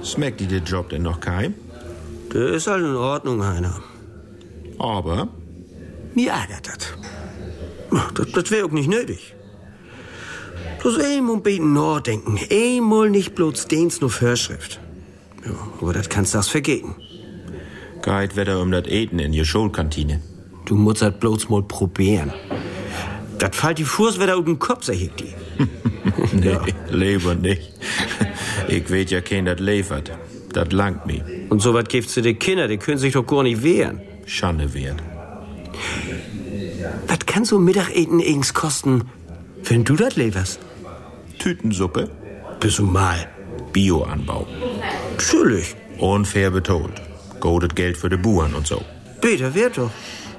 Schmeckt dir der Job denn noch kein? Der ist halt in Ordnung, Heiner. Aber? Mir ärgert das. Das wäre auch nicht nötig. Bloß einmal beten nachdenken. Einmal nicht bloß Dienst nur Vorschrift. Ja, aber das kannst du das vergehen. Geht wieder das Eten in die Schulkantine. Du musst das bloß mal probieren. Das fällt die Fuß wieder auf den Kopf, sag ich dir. Nee, lieber nicht. Ich weet ja kein, das liefert. Das langt mir. Und so was gibt's zu den Kindern, die können sich doch gar nicht wehren. Schande wert. Was kann so Mittageten eigens kosten, wenn du das lieferst? Tütensuppe? Bis mal. Bioanbau. Natürlich. Unfair betont. Goldet Geld für die Buren und so. Peter, wird doch.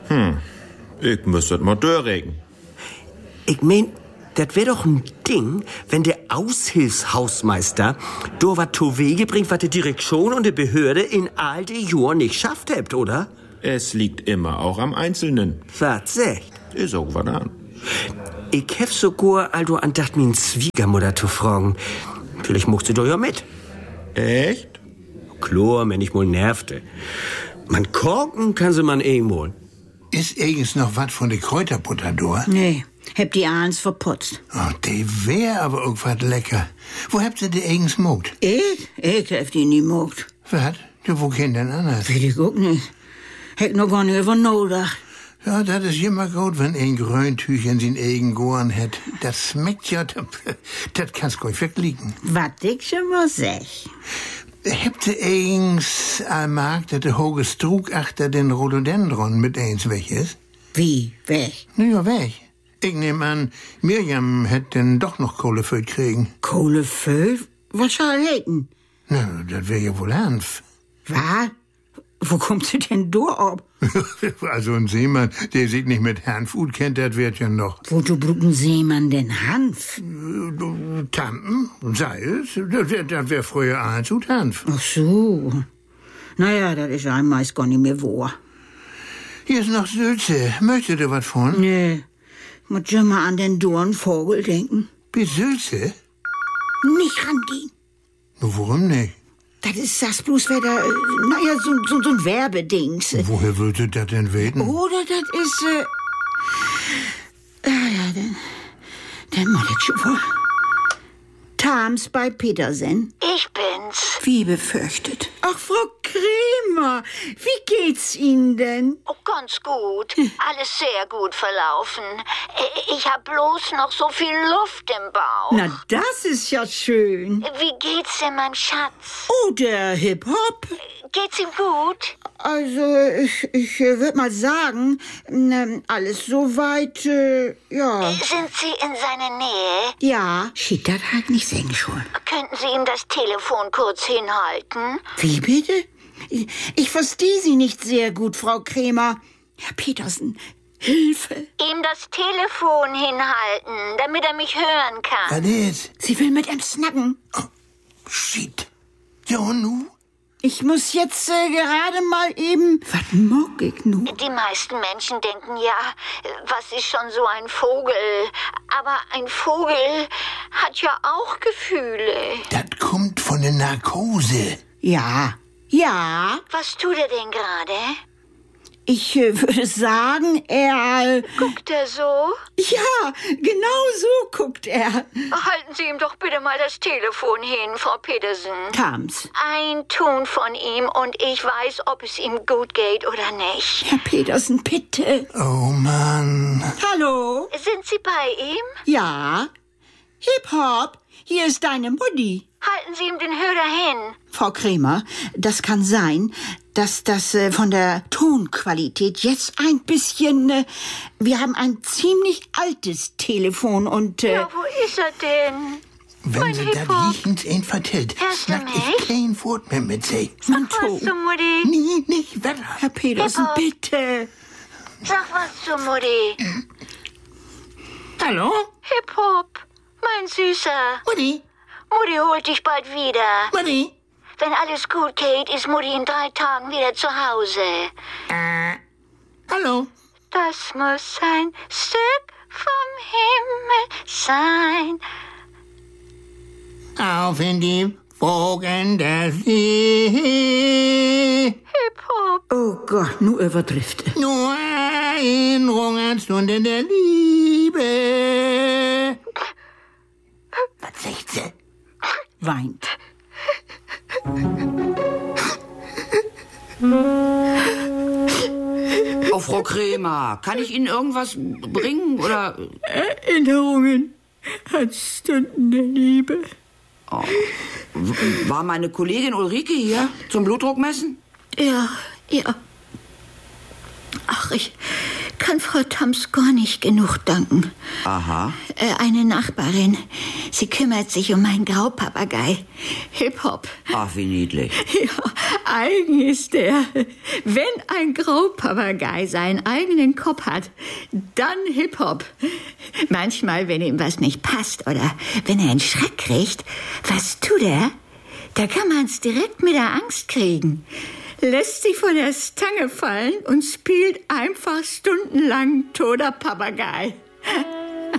Ich müsste mal durchregen. Ich mein, das wär doch ein Ding, wenn der Aushilfshausmeister do wat zu Wege bringt, wat die Direktion und die Behörde in all die Jahren nicht schafft hebt, oder? Es liegt immer auch am Einzelnen. Was sagt? Ist auch was an. Ich hef sogar also andacht, min Schwiegermutter zu fragen. Vielleicht mocht sie doch ja mit. Echt? Klar, wenn ich mal nervte. Man korken kann sie man holen. Ist eigens noch was von der Kräuterbutter da? Nee, hab die abends verputzt. Oh, die wär aber auch was lecker. Wo habt ihr die eigens mogt? Ich hab die nie mogt. Was? Du, wo kennt denn anders? Will ich auch nicht. Hätt noch gar nicht über nachgedacht. Ja, das ist immer gut, wenn ein Gröntüch in sin eigen Goren hat. Das schmeckt ja, das kannst du gar nicht vergleichen. Was ich schon mal sag. Habt ihr eigens allmag, dass der hohe Strug achter den Rhododendron mit eins weg ist? Wie, weg? Na ja, weg. Ich nehm an, Mirjam hätt denn doch noch Kohleföt kriegen. Kohleföt? Was soll hätten? Na, das wär ja wohl Hanf. Was? Wo kommt sie denn da ab? Also ein Seemann, der sich nicht mit Hanf gut kennt, das wird ja noch. Wozu brauchen Seemann denn Hanf? Tampen, Salz, das wär früher eins und Hanf. Ach so. Naja, das ist einem meist gar nicht mehr wahr. Hier ist noch Sülze. Möchtet ihr was von? Nee, muss schon mal an den Dornvogel denken. Bis Sülze? Nicht rangehen. Nur warum nicht? Das ist das bloß wieder, naja, so ein Werbedings. Woher würdet ihr das denn weten? Oder das ist, ja, dann muss ich schon wohl. Tams bei Petersen. Ich bin's. Wie befürchtet. Ach, Frau Kremer, wie geht's Ihnen denn? Oh, ganz gut. Alles sehr gut verlaufen. Ich hab bloß noch so viel Luft im Bauch. Na, das ist ja schön. Wie geht's denn meinem Schatz? Oh, der Hip-Hop. Geht's ihm gut? Also, ich würde mal sagen, alles soweit, ja. Sind Sie in seiner Nähe? Ja. Schied das halt nicht singen schon. Könnten Sie ihm das Telefon kurz hinhalten? Wie bitte? Ich verstehe Sie nicht sehr gut, Frau Kremer. Herr Petersen, Hilfe. Ihm das Telefon hinhalten, damit er mich hören kann. Was ist? Sie will mit ihm snacken. Oh, shit. Ja, und nu? Ich muss jetzt gerade mal eben... Was mag ich nun? Die meisten Menschen denken ja, was ist schon so ein Vogel? Aber ein Vogel hat ja auch Gefühle. Das kommt von der Narkose. Ja. Ja. Was tut er denn gerade? Ich würde sagen, er... Guckt er so? Ja, genau so guckt er. Halten Sie ihm doch bitte mal das Telefon hin, Frau Petersen. Tams. Ein Ton von ihm und ich weiß, ob es ihm gut geht oder nicht. Herr Petersen, bitte. Oh, Mann. Hallo? Sind Sie bei ihm? Ja. Hip-Hop, hier ist deine Mutti. Halten Sie ihm den Hörer hin. Frau Kremer, das kann sein, dass das von der Tonqualität jetzt ein bisschen... wir haben ein ziemlich altes Telefon und... Ja, wo ist er denn? Wenn sie das jichens ein vertellt, Hörst du snack mich? ich kein Wort mehr mit sie. Was zu Mutti? Nie, nicht wetter. Herr Petersen, Hip-Hop. bitte. Sag was zu Mutti. Hallo? Hip-Hop, mein Süßer. Mutti? Mutti holt dich bald wieder. Mutti? Wenn alles gut geht, ist Mutti in 3 Tagen wieder zu Hause. Hallo? Das muss ein Stück vom Himmel sein. Auf in die Wogender See. Hip-Hop. Oh Gott, nu übertrifft. Nur Erinnerung an Stunden der Liebe. Was sagt sie? Weint. Oh, Frau Krämer, kann ich Ihnen irgendwas bringen, oder? Erinnerungen an Stunden der Liebe. Oh. War meine Kollegin Ulrike hier zum Blutdruckmessen? Ja. Ach, ich kann Frau Tams gar nicht genug danken. Aha. Eine Nachbarin. Sie kümmert sich um meinen Graupapagei. Hip-Hop. Ach, wie niedlich. Ja, eigen ist der. Wenn ein Graupapagei seinen eigenen Kopf hat, dann Hip-Hop. Manchmal, wenn ihm was nicht passt oder wenn er einen Schreck kriegt, was tut er? Da kann man's direkt mit der Angst kriegen. Lässt sich von der Stange fallen und spielt einfach stundenlang toter Papagei.